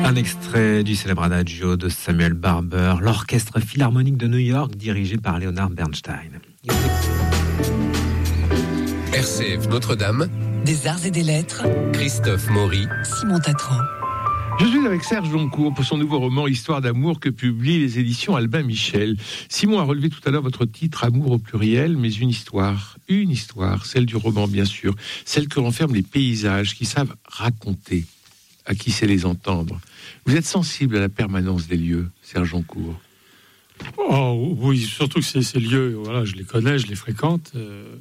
Un extrait du célèbre Adagio de Samuel Barber, l'orchestre philharmonique de New York dirigé par Leonard Bernstein. RCF Notre-Dame, des arts et des lettres, Christophe Maury, Simon Tatran. Je suis avec Serge Joncour pour son nouveau roman Histoire d'amour que publient les éditions Albin Michel. Simon a relevé tout à l'heure votre titre Amour au pluriel, mais une histoire, celle du roman bien sûr, celle que renferment les paysages qui savent raconter à qui sait les entendre. Vous êtes sensible à la permanence des lieux, Serge Joncour? Oh oui, surtout que ces lieux, voilà, je les connais, je les fréquente.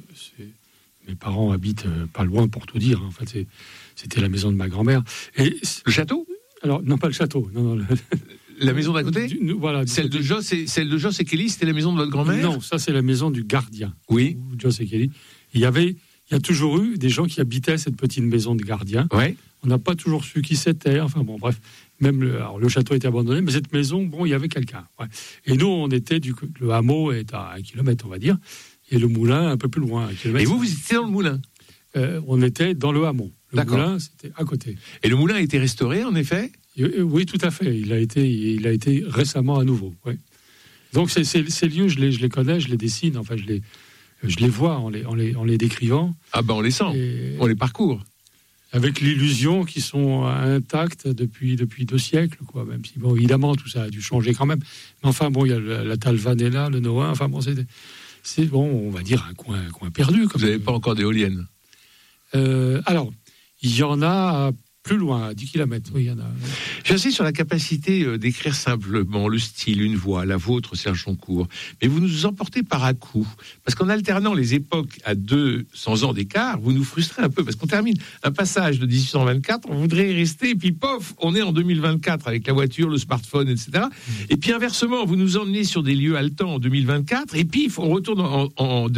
Mes parents habitent pas loin pour tout dire. En fait, c'était la maison de ma grand-mère. Et le château? Alors, non, pas le château. Non, la maison d'à côté? Voilà. Celle de Joss et Kelly, c'était la maison de votre grand-mère? Non, ça c'est la maison du gardien. Oui. Joss et Kelly. Il y a toujours eu des gens qui habitaient cette petite maison de gardien. Ouais. On n'a pas toujours su qui c'était. Enfin bon, bref. Même le château était abandonné, mais cette maison, bon, il y avait quelqu'un. Ouais. Et nous, on était le hameau est à 1 kilomètre, on va dire, et le moulin un peu plus loin, 1 kilomètre. Et vous étiez dans le moulin? On était dans le hameau. Le moulin, c'était à côté. Et le moulin a été restauré, en effet? Oui, tout à fait. Il a été récemment à nouveau. Ouais. Donc ces lieux, je les connais, je les dessine. Enfin, je les vois en les décrivant. Ah ben, on les sent. On les parcourt. Avec l'illusion qu'ils sont intacts depuis 2 siècles, quoi. Même si, bon, évidemment, tout ça a dû changer quand même. Mais enfin, bon, il y a la Talvanella, le Nohain. Enfin, bon, c'est bon, on va dire un coin perdu. Vous n'avez pas encore d'éoliennes? Alors, il y en a plus loin, à 10 km. Oui, il y en a. J'insiste sur la capacité d'écrire simplement le style, une voix, la vôtre, Serge Joncour. Mais vous nous emportez par à-coups. Parce qu'en alternant les époques à 200 ans d'écart, vous nous frustrez un peu. Parce qu'on termine un passage de 1824, on voudrait y rester, et puis pof, on est en 2024 avec la voiture, le smartphone, etc. Et puis inversement, vous nous emmenez sur des lieux haletants en 2024, et puis on retourne en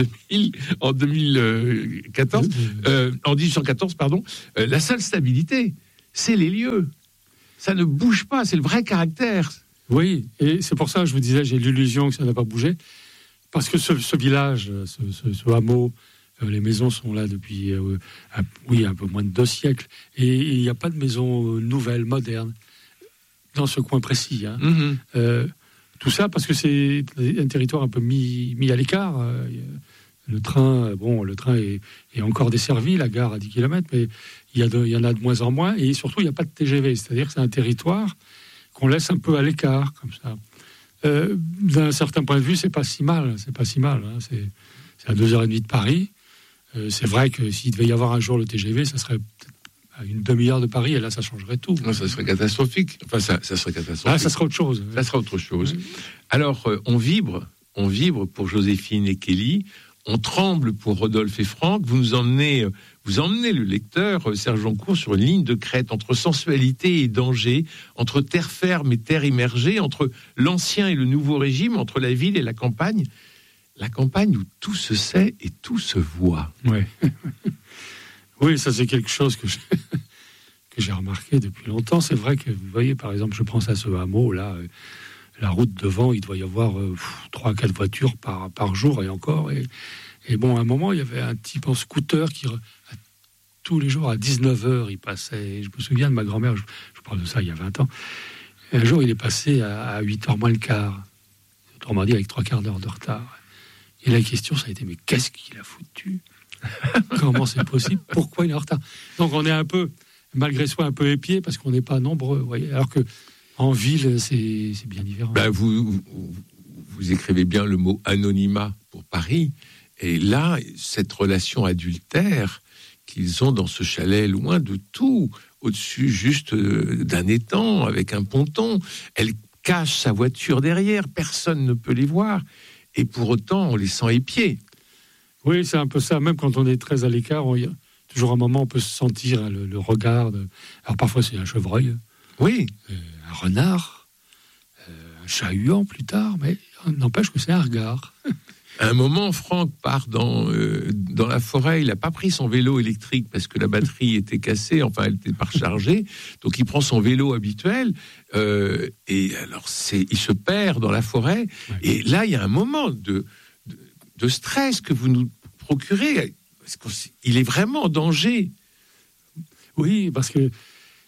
2014, en 1814, pardon. La seule stabilité, c'est les lieux. Ça ne bouge pas, c'est le vrai caractère. Oui, et c'est pour ça que je vous disais, j'ai l'illusion que ça n'a pas bougé. Parce que ce village, ce hameau, les maisons sont là depuis un peu moins de 2 siècles. Et il n'y a pas de maison nouvelle, moderne, dans ce coin précis. Hein. Tout ça parce que c'est un territoire un peu mis à l'écart. Le train est encore desservi, la gare à 10 km, mais il y en a de moins en moins, et surtout, il n'y a pas de TGV. C'est-à-dire que c'est un territoire qu'on laisse un peu à l'écart, comme ça. D'un certain point de vue, c'est pas si mal. Hein. C'est à 2h30 de Paris. C'est vrai que s'il devait y avoir un jour le TGV, ça serait à une demi-heure de Paris, et là, ça changerait tout. Non, ça serait catastrophique. Enfin, ça serait catastrophique. Ah, ça serait autre chose. Ça serait autre chose. Alors, on vibre pour Joséphine et Kelly. On tremble pour Rodolphe et Franck. Vous emmenez le lecteur, Serge Joncour, sur une ligne de crête entre sensualité et danger, entre terre ferme et terre immergée, entre l'ancien et le nouveau régime, entre la ville et la campagne. La campagne où tout se sait et tout se voit. Ouais. Oui, ça c'est quelque chose que j'ai remarqué depuis longtemps. C'est vrai que, vous voyez, par exemple, je pense à ce hameau là. La route devant, il doit y avoir 3-4 voitures par jour et encore. Et bon, à un moment, il y avait un type en scooter qui, tous les jours, à 19h, il passait. Je me souviens de ma grand-mère, je parle de ça il y a 20 ans. Et un jour, il est passé à 8h moins le quart. Autrement dit, avec 3/4 d'heure de retard. Et la question, ça a été, mais qu'est-ce qu'il a foutu? Comment c'est possible? Pourquoi il est en retard? Donc, on est un peu, malgré soi, un peu épié parce qu'on n'est pas nombreux, vous voyez. Alors que en ville, c'est bien différent. Ben vous écrivez bien le mot anonymat pour Paris. Et là, cette relation adultère qu'ils ont dans ce chalet, loin de tout, au-dessus juste d'un étang, avec un ponton, elle cache sa voiture derrière, personne ne peut les voir. Et pour autant, on les sent épiés. Oui, c'est un peu ça. Même quand on est très à l'écart, toujours un moment, on peut se sentir le regard. Alors parfois, c'est un chevreuil. Oui. Un renard, un chat-huant plus tard, mais n'empêche que c'est un regard. À un moment, Franck part dans la forêt. Il n'a pas pris son vélo électrique parce que la batterie était cassée, enfin elle était pas rechargée. Donc il prend son vélo habituel et alors il se perd dans la forêt. Ouais. Et là, il y a un moment de stress que vous nous procurez. Il est vraiment en danger. Oui, parce que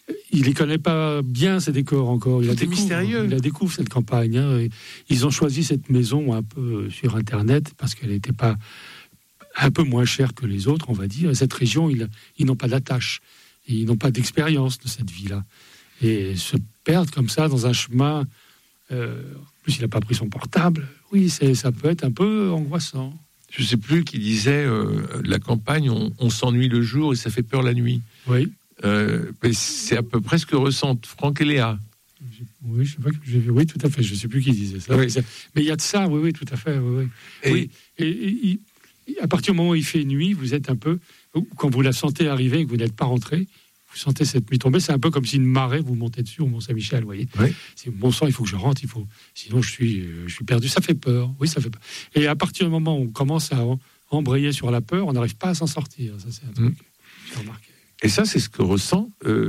il ne connaît pas bien ces décors encore. Il Tout est mystérieux. Il la découvre, cette campagne. Hein. Ils ont choisi cette maison un peu sur Internet parce qu'elle n'était pas un peu moins chère que les autres, on va dire. Et cette région, ils n'ont pas d'attache. Ils n'ont pas d'expérience de cette vie-là. Et se perdre comme ça dans un chemin... en plus, il n'a pas pris son portable. Oui, ça peut être un peu angoissant. Je ne sais plus qui disait la campagne, on s'ennuie le jour et ça fait peur la nuit. Oui. Mais c'est à peu près ce que ressentent Franck et Léa. Oui, je sais pas que j'ai vu. Oui, tout à fait. Je ne sais plus qui disait ça. Oui. Mais il y a de ça. Oui, tout à fait. Oui. Et, Et à partir du moment où il fait nuit, vous êtes un peu, quand vous la sentez arriver et que vous n'êtes pas rentré, vous sentez cette nuit tomber. C'est un peu comme si une marée vous montait dessus au Mont-Saint-Michel. Vous voyez. Oui. C'est bon sang. Il faut que je rentre. Sinon je suis perdu. Ça fait peur. Oui, ça fait peur. Et à partir du moment où on commence à embrayer sur la peur, on n'arrive pas à s'en sortir. Ça, c'est un truc. J'ai remarqué. Et ça, c'est ce que ressent,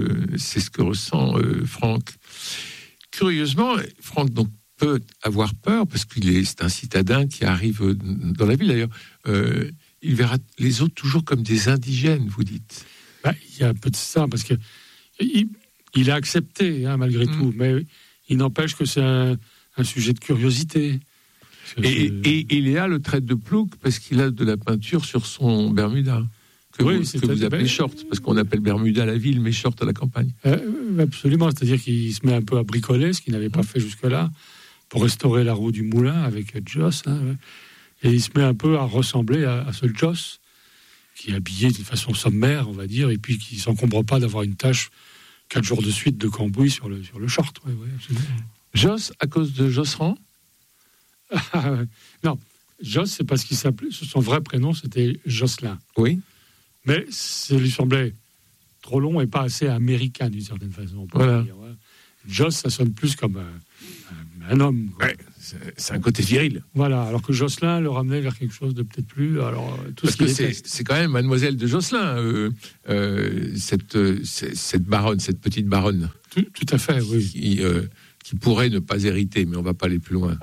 Franck. Curieusement, Franck donc peut avoir peur parce c'est un citadin qui arrive dans la ville. D'ailleurs, il verra les autres toujours comme des indigènes, vous dites. Il y a un peu de ça parce que il a accepté malgré tout, mais il n'empêche que c'est un sujet de curiosité. Et Léa le traite de plouc parce qu'il a de la peinture sur son Bermuda. Que vous appelez short, parce qu'on appelle Bermuda la ville, mais short à la campagne. Absolument, c'est-à-dire qu'il se met un peu à bricoler, ce qu'il n'avait pas fait jusque-là, pour restaurer la roue du moulin avec Joss. Et il se met un peu à ressembler à ce Joss, qui est habillé d'une façon sommaire, on va dire, et puis qui ne s'encombre pas d'avoir une tache 4 jours de suite de cambouis sur le short. Oui, absolument. Joss, à cause de Josserand ? Non, Joss, c'est parce qu'il s'appelait, son vrai prénom, c'était Jocelyn. Oui. Mais ça lui semblait trop long et pas assez américain d'une certaine façon. On peut dire. Joss, ça sonne plus comme un homme. Ouais, c'est un côté viril. Voilà, alors que Jocelyn le ramenait vers quelque chose de peut-être plus. Alors, parce que c'est quand même mademoiselle de Jocelyn, cette baronne, cette petite baronne. Tout à fait, oui. Qui pourrait ne pas hériter, mais on ne va pas aller plus loin.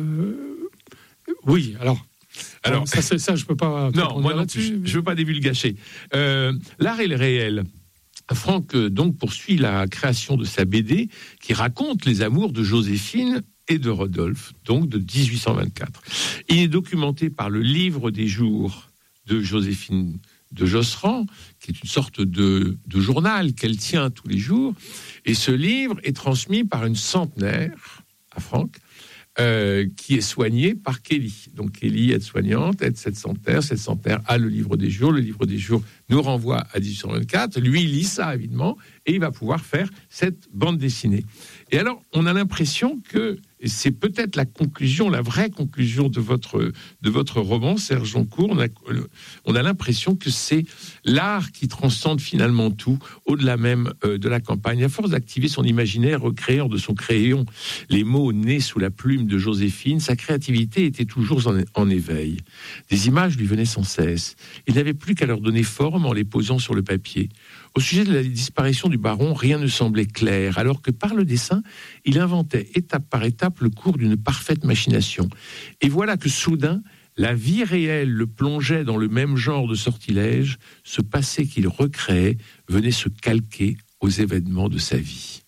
Oui, alors ça, je peux pas. Non, moi non plus. Je veux pas divulgacher. L'art et le réel. Franck donc poursuit la création de sa BD qui raconte les amours de Joséphine et de Rodolphe, donc de 1824. Il est documenté par le livre des jours de Joséphine de Josserand, qui est une sorte de journal qu'elle tient tous les jours. Et ce livre est transmis par une centenaire à Franck, qui est soignée par Kelly. Donc Kelly, aide-soignante, aide cette centenaire a le livre des jours nous renvoie à 1824, lui il lit ça évidemment, et il va pouvoir faire cette bande dessinée. Et alors, on a l'impression que, et c'est peut-être la conclusion, la vraie conclusion de votre roman, Serge Joncourt, on a l'impression que c'est l'art qui transcende finalement tout, au-delà même de la campagne. À force d'activer son imaginaire, recréant de son crayon les mots nés sous la plume de Joséphine, sa créativité était toujours en éveil. Des images lui venaient sans cesse. Il n'avait plus qu'à leur donner forme en les posant sur le papier. Au sujet de la disparition du baron, rien ne semblait clair, alors que par le dessin, il inventait étape par étape le cours d'une parfaite machination. Et voilà que soudain, la vie réelle le plongeait dans le même genre de sortilège, ce passé qu'il recréait venait se calquer aux événements de sa vie.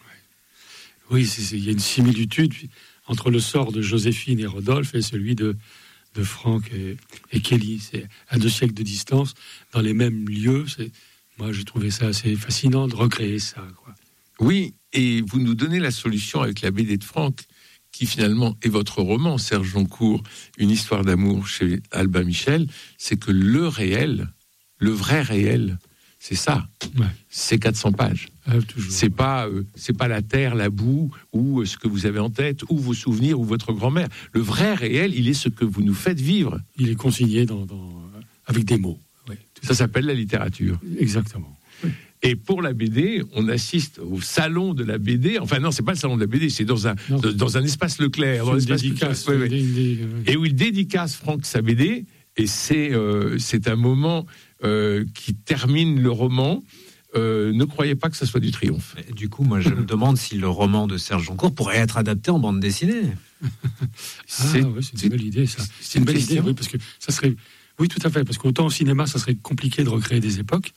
Oui, il y a une similitude entre le sort de Joséphine et Rodolphe et celui de Franck et Kelly. C'est à 2 siècles de distance, dans les mêmes lieux. Moi, j'ai trouvé ça assez fascinant de recréer ça, quoi. Oui, et vous nous donnez la solution avec la BD de Franck, qui finalement est votre roman, Serge Joncourt, une histoire d'amour chez Albin Michel. C'est que le réel, le vrai réel, c'est ça. Ouais. C'est 400 pages. Toujours. C'est pas la terre, la boue, ou ce que vous avez en tête, ou vos souvenirs, ou votre grand-mère. Le vrai réel, il est ce que vous nous faites vivre. Il est consigné avec des mots. Oui, ça s'appelle la littérature. Exactement. Oui. Et pour la BD, on assiste au salon de la BD. Enfin non, c'est pas le salon de la BD, c'est dans un espace Leclerc, dans l'espace dédicace. Et où il dédicace Franck sa BD. Et c'est un moment qui termine le roman. Ne croyez pas que ça soit du triomphe. Et du coup, moi, je me demande si le roman de Serge Joncourt pourrait être adapté en bande dessinée. C'est une belle idée, ça. C'est une belle idée, oui, parce que ça serait... Oui, tout à fait, parce qu'autant au cinéma, ça serait compliqué de recréer des époques.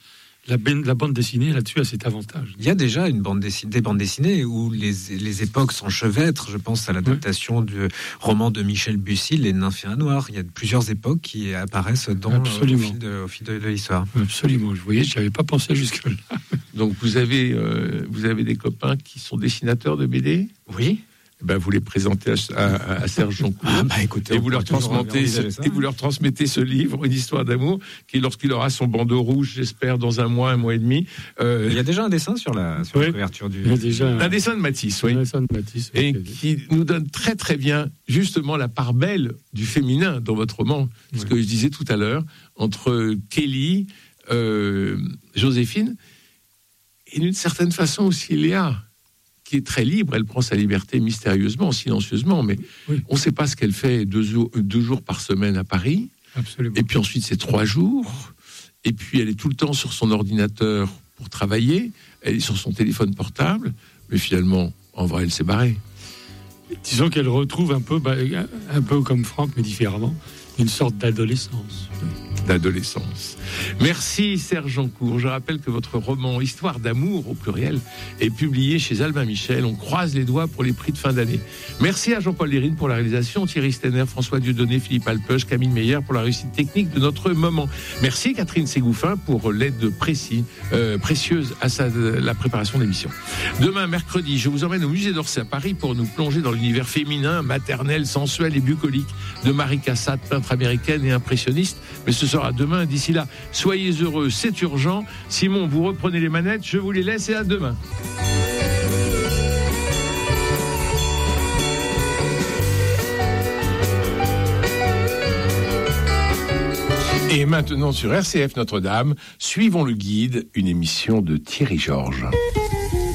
la bande dessinée là-dessus a cet avantage. Il y a déjà des bandes dessinées où les époques s'enchevêtrent. Je pense à l'adaptation du roman de Michel Bussy, Les Nymphéens Noirs. Il y a plusieurs époques qui apparaissent au fil de l'histoire. Absolument. Vous voyez, je n'y avais pas pensé jusque-là. Donc vous avez des copains qui sont dessinateurs de BD ? Oui. Ben, vous les présentez à Serge Joncour, écoutez, et vous leur transmettez ce livre, Une histoire d'amour, qui, lorsqu'il aura son bandeau rouge, j'espère, dans un mois et demi. Il y a déjà un dessin sur la couverture du. Il y a déjà un dessin de Matisse, oui. Et qui nous donne très très bien, justement, la part belle du féminin dans votre roman. Ce que je disais tout à l'heure, entre Kelly, Joséphine, et d'une certaine façon aussi Léa, qui est très libre. Elle prend sa liberté mystérieusement, silencieusement, mais on ne sait pas ce qu'elle fait 2 jours par semaine à Paris. Absolument. Et puis ensuite, c'est 3 jours. Et puis, elle est tout le temps sur son ordinateur pour travailler. Elle est sur son téléphone portable. Mais finalement, en vrai, elle s'est barrée. Disons qu'elle retrouve un peu comme Franck, mais différemment, une sorte d'adolescence. Merci Serge Joncour. Je rappelle que votre roman Histoire d'amour au pluriel est publié chez Albin Michel. On croise les doigts pour les prix de fin d'année. Merci à Jean-Paul Lérine pour la réalisation, Thierry Stenner, François Dieudonné, Philippe Alpeuch, Camille Meyer pour la réussite technique de notre moment. Merci Catherine Ségouffin pour l'aide précieuse à la préparation de l'émission. Demain, mercredi, je vous emmène au musée d'Orsay à Paris pour nous plonger dans l'univers féminin, maternel, sensuel et bucolique de Marie Cassatt, peintre américaine et impressionniste. Mais ce sera demain. D'ici là, soyez heureux, c'est urgent. Simon, vous reprenez les manettes, je vous les laisse et à demain. Et maintenant sur RCF Notre-Dame, suivons le guide, une émission de Thierry Georges.